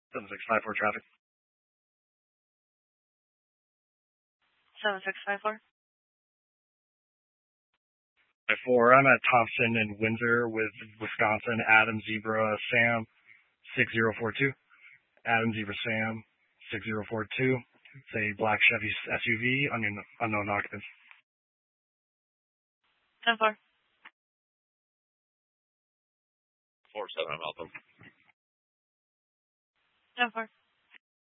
7654 traffic. 7654. 4, I'm at Thompson and Windsor with Wisconsin, Adam Zebra Sam 6042. Adam Zebra Sam 6042. It's a black Chevy SUV, unknown occupants. 10-4. 4-7, I'm Malcolm. 10-4.